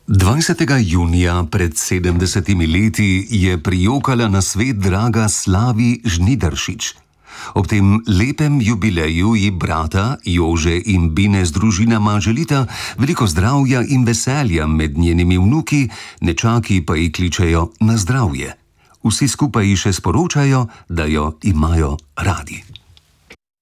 20. junija pred 70 leti je prijokala na svet draga Slavi Žnidaršič. Ob tem lepem jubileju ji brata Jože in Bine z družinama želita veliko zdravja in veselja med njenimi vnuki, nečaki pa ji kličejo na zdravje. Vsi skupaj ji še sporočajo, da jo imajo radi.